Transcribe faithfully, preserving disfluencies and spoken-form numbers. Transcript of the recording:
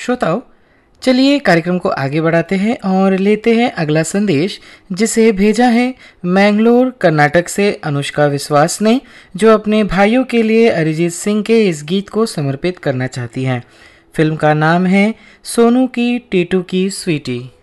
श्रोताओं, चलिए कार्यक्रम को आगे बढ़ाते हैं और लेते हैं अगला संदेश, जिसे भेजा है मैंगलोर कर्नाटक से अनुष्का विश्वास ने, जो अपने भाइयों के लिए अरिजीत सिंह के इस गीत को समर्पित करना चाहती हैं। फिल्म का नाम है सोनू की टीटू की स्वीटी।